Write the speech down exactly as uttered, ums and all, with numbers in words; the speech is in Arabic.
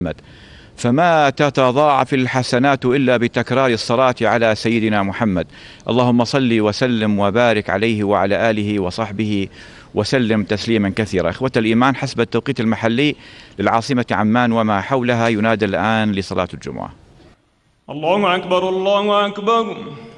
فما تتضاعف الحسنات إلا بتكرار الصلاة على سيدنا محمد. اللهم صل وسلم وبارك عليه وعلى آله وصحبه وسلم تسليما كثيرا. إخوة الإيمان، حسب التوقيت المحلي للعاصمة عمان وما حولها ينادى الآن لصلاة الجمعة. الله أكبر الله أكبر.